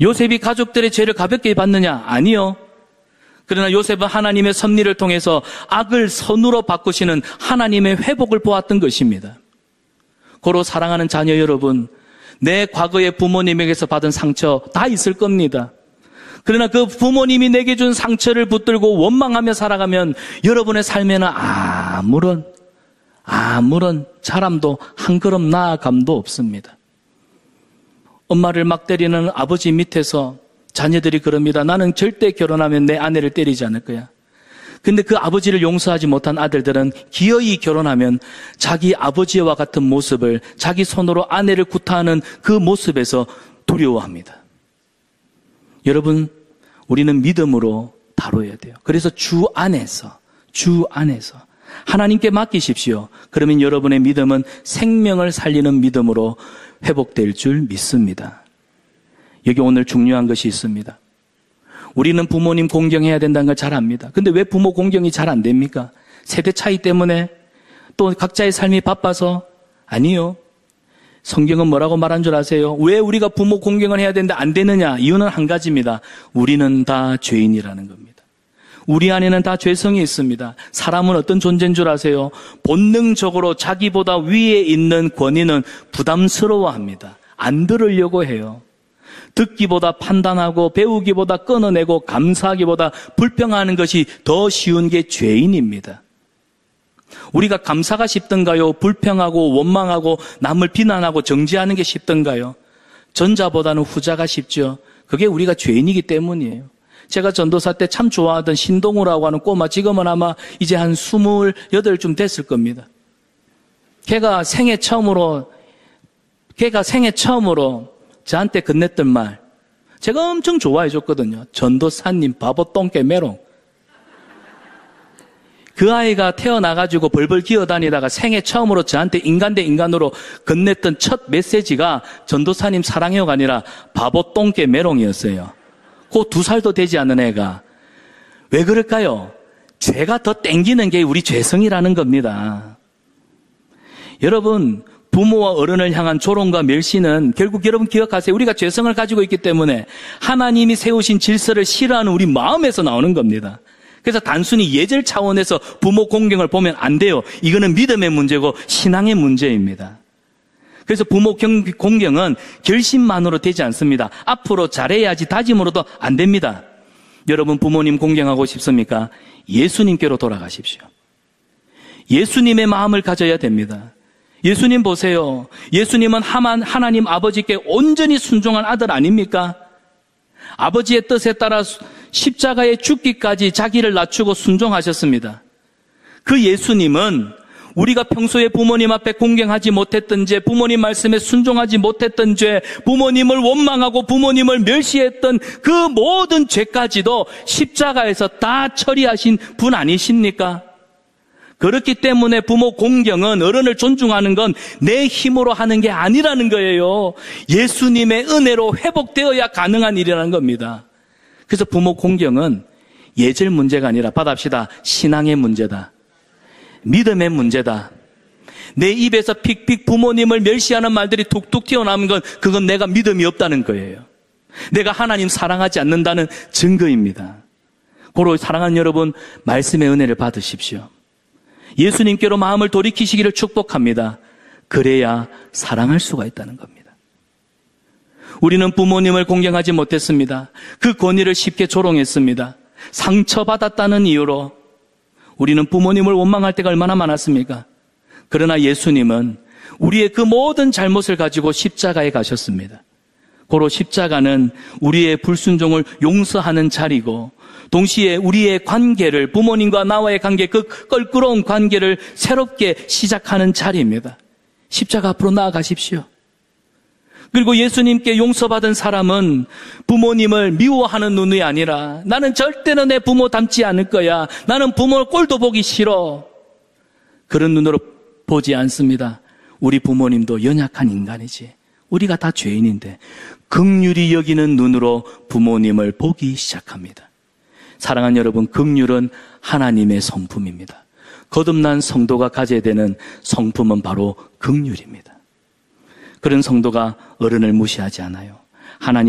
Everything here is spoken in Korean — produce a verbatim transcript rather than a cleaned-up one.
요셉이 가족들의 죄를 가볍게 받느냐? 아니요. 그러나 요셉은 하나님의 섭리를 통해서 악을 선으로 바꾸시는 하나님의 회복을 보았던 것입니다. 고로 사랑하는 자녀 여러분, 내 과거의 부모님에게서 받은 상처 다 있을 겁니다. 그러나 그 부모님이 내게 준 상처를 붙들고 원망하며 살아가면 여러분의 삶에는 아무런 아무런 자람도 한 걸음 나아감도 없습니다. 엄마를 막 때리는 아버지 밑에서 자녀들이 그럽니다. 나는 절대 결혼하면 내 아내를 때리지 않을 거야. 근데 그 아버지를 용서하지 못한 아들들은 기어이 결혼하면 자기 아버지와 같은 모습을 자기 손으로 아내를 구타하는 그 모습에서 두려워합니다. 여러분, 우리는 믿음으로 다뤄야 돼요. 그래서 주 안에서, 주 안에서 하나님께 맡기십시오. 그러면 여러분의 믿음은 생명을 살리는 믿음으로 회복될 줄 믿습니다. 여기 오늘 중요한 것이 있습니다. 우리는 부모님 공경해야 된다는 걸 잘 압니다. 근데 왜 부모 공경이 잘 안 됩니까? 세대 차이 때문에? 또 각자의 삶이 바빠서? 아니요. 성경은 뭐라고 말한 줄 아세요? 왜 우리가 부모 공경을 해야 되는데 안 되느냐? 이유는 한 가지입니다. 우리는 다 죄인이라는 겁니다. 우리 안에는 다 죄성이 있습니다. 사람은 어떤 존재인 줄 아세요? 본능적으로 자기보다 위에 있는 권위는 부담스러워합니다. 안 들으려고 해요. 듣기보다 판단하고 배우기보다 끊어내고 감사하기보다 불평하는 것이 더 쉬운 게 죄인입니다. 우리가 감사가 쉽던가요? 불평하고 원망하고 남을 비난하고 정죄하는 게 쉽던가요? 전자보다는 후자가 쉽죠. 그게 우리가 죄인이기 때문이에요. 제가 전도사 때 참 좋아하던 신동우라고 하는 꼬마, 지금은 아마 이제 한 스물여덟쯤 됐을 겁니다. 걔가 생애 처음으로, 걔가 생애 처음으로 저한테 건넸던 말, 제가 엄청 좋아해 줬거든요. 전도사님 바보 똥개 메롱. 그 아이가 태어나가지고 벌벌 기어다니다가 생애 처음으로 저한테 인간 대 인간으로 건넸던 첫 메시지가 전도사님 사랑해요가 아니라 바보 똥개 메롱이었어요. 그 두 살도 되지 않은 애가. 왜 그럴까요? 죄가 더 땡기는 게 우리 죄성이라는 겁니다. 여러분, 부모와 어른을 향한 조롱과 멸시는 결국 여러분 기억하세요. 우리가 죄성을 가지고 있기 때문에 하나님이 세우신 질서를 싫어하는 우리 마음에서 나오는 겁니다. 그래서 단순히 예절 차원에서 부모 공경을 보면 안 돼요. 이거는 믿음의 문제고 신앙의 문제입니다. 그래서 부모 공경은 결심만으로 되지 않습니다. 앞으로 잘해야지 다짐으로도 안 됩니다. 여러분 부모님 공경하고 싶습니까? 예수님께로 돌아가십시오. 예수님의 마음을 가져야 됩니다. 예수님 보세요. 예수님은 하나님 아버지께 온전히 순종한 아들 아닙니까? 아버지의 뜻에 따라 십자가에 죽기까지 자기를 낮추고 순종하셨습니다. 그 예수님은 우리가 평소에 부모님 앞에 공경하지 못했던 죄, 부모님 말씀에 순종하지 못했던 죄, 부모님을 원망하고 부모님을 멸시했던 그 모든 죄까지도 십자가에서 다 처리하신 분 아니십니까? 그렇기 때문에 부모 공경은, 어른을 존중하는 건 내 힘으로 하는 게 아니라는 거예요. 예수님의 은혜로 회복되어야 가능한 일이라는 겁니다. 그래서 부모 공경은 예절 문제가 아니라, 받합시다, 신앙의 문제다. 믿음의 문제다. 내 입에서 픽픽 부모님을 멸시하는 말들이 툭툭 튀어나오는 건 그건 내가 믿음이 없다는 거예요. 내가 하나님 사랑하지 않는다는 증거입니다. 고로 사랑하는 여러분, 말씀의 은혜를 받으십시오. 예수님께로 마음을 돌이키시기를 축복합니다. 그래야 사랑할 수가 있다는 겁니다. 우리는 부모님을 공경하지 못했습니다. 그 권위를 쉽게 조롱했습니다. 상처받았다는 이유로 우리는 부모님을 원망할 때가 얼마나 많았습니까? 그러나 예수님은 우리의 그 모든 잘못을 가지고 십자가에 가셨습니다. 고로 십자가는 우리의 불순종을 용서하는 자리고, 동시에 우리의 관계를, 부모님과 나와의 관계, 그 껄끄러운 관계를 새롭게 시작하는 자리입니다. 십자가 앞으로 나아가십시오. 그리고 예수님께 용서받은 사람은 부모님을 미워하는 눈이 아니라, 나는 절대로 내 부모 닮지 않을 거야, 나는 부모 꼴도 보기 싫어, 그런 눈으로 보지 않습니다. 우리 부모님도 연약한 인간이지, 우리가 다 죄인인데 긍휼히 여기는 눈으로 부모님을 보기 시작합니다. 사랑하는 여러분, 긍휼은 하나님의 성품입니다. 거듭난 성도가 가져야 되는 성품은 바로 긍휼입니다. 그런 성도가 어른을 무시하지 않아요. 하나님